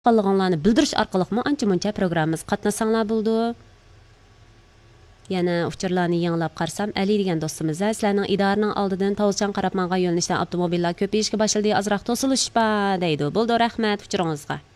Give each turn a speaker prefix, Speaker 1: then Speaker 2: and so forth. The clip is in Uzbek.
Speaker 1: qolganlarni bildirish orqali ancha-muncha programmamiz qatnasanlar bo'ldi. Yana uchurlarni yanglab qarsam, Ali degan do'stimiz sizlarning idoraning oldidan Tovuzchan qarab mangan yo'nalishdan avtomobillar ko'payishga boshladi, azroq to'silish bor deydi. Bo'ldi, rahmat uchuringizga.